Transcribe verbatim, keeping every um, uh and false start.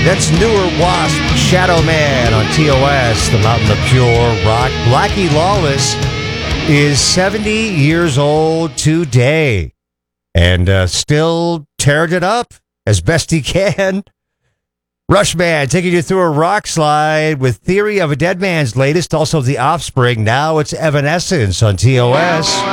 That's Newer Wasp, Shadow Man on T O S, the Mountain of Pure Rock. Blackie Lawless is seventy years old today and uh, still tearing it up as best he can. Rushman taking you through a rock slide with Theory of a Dead Man's latest, also The Offspring. Now it's Evanescence on T O S.